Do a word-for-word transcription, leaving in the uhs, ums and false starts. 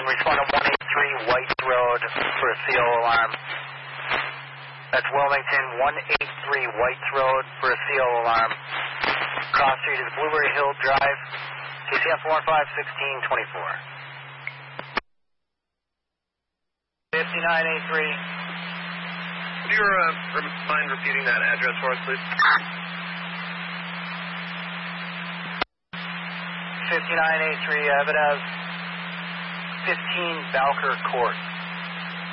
respond to one eighty-three White Road for a C O alarm. That's Wilmington, one eighty-three White Road for a C O alarm. Cross Street is Blueberry Hill Drive, T C F four five sixteen twenty-four. fifty-nine eighty-three. Would you uh, mind repeating that address for us, please? fifty-nine eighty-three, I have it as fifteen Balker Court.